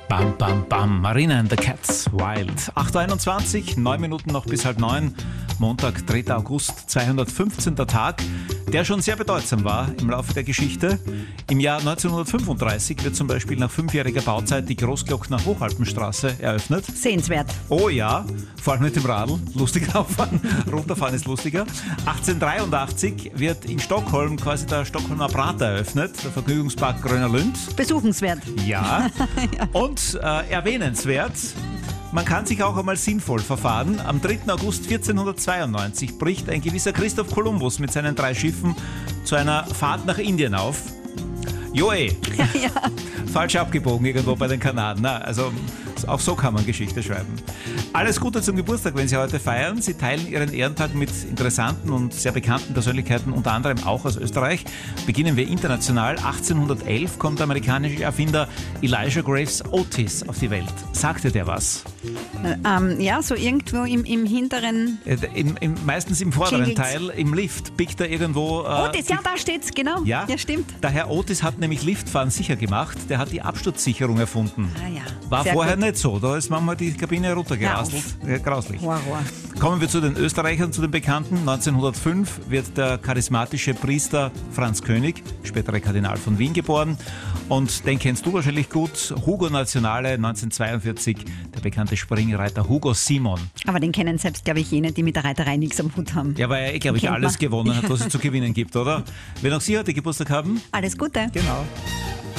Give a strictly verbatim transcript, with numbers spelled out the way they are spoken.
Bam, bam, bam. Marina and the Cats, Wild. acht Uhr einundzwanzig, neun Minuten noch bis halb neun. Montag, dritter August, zweihundertfünfzehnter Tag, der schon sehr bedeutsam war im Laufe der Geschichte. Im Jahr neunzehnhundertfünfunddreißig wird zum Beispiel nach fünfjähriger Bauzeit die Großglockner Hochalpenstraße eröffnet. Sehenswert. Oh ja, vor allem mit dem Radl. Lustig rauffahren, runterfahren ist lustiger. achtzehnhundertdreiundachtzig wird in Stockholm quasi der Stockholmer Prater eröffnet, der Vergnügungspark Gröner Lund. Besuchenswert. Ja. ja. Und äh, erwähnenswert, man kann sich auch einmal sinnvoll verfahren. Am dritten August vierzehnhundertzweiundneunzig bricht ein gewisser Christoph Kolumbus mit seinen drei Schiffen zu einer Fahrt nach Indien auf. Joe, Ja, ja. falsch abgebogen irgendwo bei den Kanaren. Na, also auch so kann man Geschichte schreiben. Alles Gute zum Geburtstag, wenn Sie heute feiern. Sie teilen Ihren Ehrentag mit interessanten und sehr bekannten Persönlichkeiten, unter anderem auch aus Österreich. Beginnen wir international. achtzehnhundertelf kommt der amerikanische Erfinder Elijah Graves Otis auf die Welt. Sagte der was? Ähm, ja, so irgendwo im, im hinteren... Äh, Im, im, meistens im vorderen Jingles. Teil, im Lift, biegt er irgendwo... Äh, Otis, ja, da steht's, genau. Ja? ja, stimmt. Der Herr Otis hat nämlich Liftfahren sicher gemacht. Der hat die Absturzsicherung erfunden. Ah ja, War sehr vorher gut. nicht so. Da ist manchmal die Kabine runtergerasselt. Ja, grauslich. Horror. Kommen wir zu den Österreichern, zu den Bekannten. neunzehnhundertfünf wird der charismatische Priester Franz König, spätere Kardinal von Wien, geboren. Und den kennst du wahrscheinlich gut. Hugo Nationale, neunzehnhundertzweiundvierzig, der bekannte Springreiter Hugo Simon. Aber den kennen selbst, glaube ich, jene, die mit der Reiterei nichts am Hut haben. Ja, weil er, glaube ich, Kennt alles man. gewonnen hat, was es zu gewinnen gibt, oder? Wenn auch Sie heute Geburtstag haben? Alles Gute. Genau.